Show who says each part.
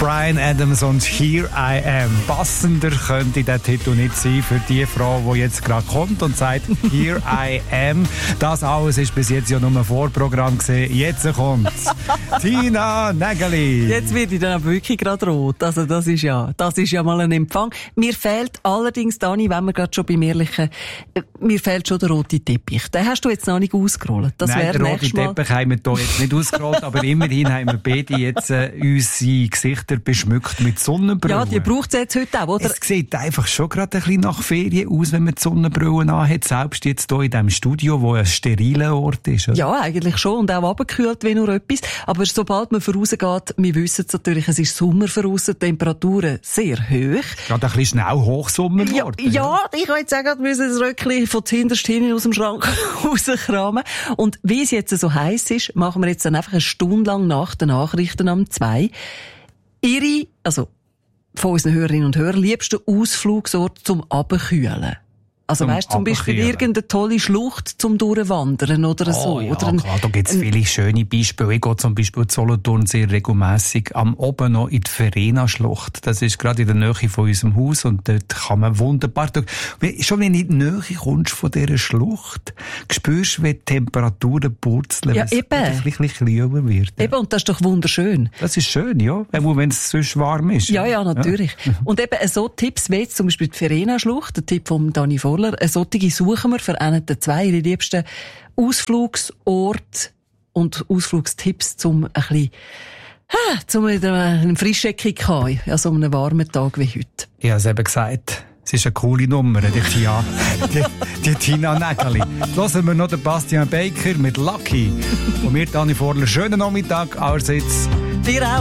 Speaker 1: Bryan Adams und Here I Am. Passender könnte der Titel nicht sein für die Frau, die jetzt gerade kommt und sagt Here I Am. Das alles ist bis jetzt ja nur ein Vorprogramm gewesen. Jetzt kommt's. Tina Nägeli.
Speaker 2: Jetzt werde ich dann auch wirklich gerade rot. Also das ist ja mal ein Empfang. Mir fehlt allerdings, Dani, wenn wir gerade schon beim Ehrlichen, mir fehlt schon der rote Teppich. Den hast du jetzt noch nicht ausgerollt. Das
Speaker 1: Nein, den roten Teppich haben wir hier jetzt nicht ausgerollt, aber immerhin haben wir beide jetzt unsere Gesichter beschmückt mit Sonnenbrillen.
Speaker 2: Ja, die braucht es jetzt heute auch, oder?
Speaker 1: Es sieht einfach schon gerade ein bisschen nach Ferien aus, wenn man die Sonnenbrillen anhat, selbst jetzt hier in diesem Studio, wo ein steriler Ort ist. Oder?
Speaker 2: Ja, eigentlich schon und auch runtergekühlt wie nur etwas. Aber sobald man vorausgeht, wir wissen es natürlich, es ist Sommer voraus, die Temperaturen sehr hoch.
Speaker 1: Gerade ein bisschen schnell Hochsommer geworden.
Speaker 2: Ja, ich kann jetzt sagen, wir müssen das Röckchen von hinterst hinten aus dem Schrank rauskramen. Und wie es jetzt so heiß ist, machen wir jetzt dann einfach eine Stunde lang nach den Nachrichten am 2 also von unseren Hörerinnen und Hörern, liebsten Ausflugsort zum Abkühlen. Also weißt du, zum Beispiel irgendeine tolle Schlucht zum Durchwandern oder so.
Speaker 1: Ja,
Speaker 2: oder
Speaker 1: klar, da gibt es viele schöne Beispiele. Ich gehe zum Beispiel zu Solothurn sehr regelmässig am oben noch in die Verena-Schlucht. Das ist gerade in der Nähe von unserem Haus und dort kann man wunderbar... Schon wenn du in die Nähe kommst von dieser Schlucht, spürst du, wie die Temperaturen purzeln,
Speaker 2: ja,
Speaker 1: wenn es ein bisschen kühler wird. Ja.
Speaker 2: Eben, und das ist doch wunderschön.
Speaker 1: Das ist schön, ja. Wenn es sonst warm ist.
Speaker 2: Ja, natürlich. Ja. Und eben so Tipps wie jetzt zum Beispiel die Verena-Schlucht, der Tipp von Dani Vorler, solche suchen wir für einen der zwei, ihre liebsten Ausflugsorte und Ausflugstipps, zum wieder einen Frischecke zu haben, an so einem warmen Tag wie heute.
Speaker 1: Ich habe es eben gesagt. Es ist eine coole Nummer, die Tina Nägeli. Hören wir noch den Bastian Baker mit Lucky. Und mir, Dani Vorler, schönen Nachmittag allerseits.
Speaker 2: Dir auch.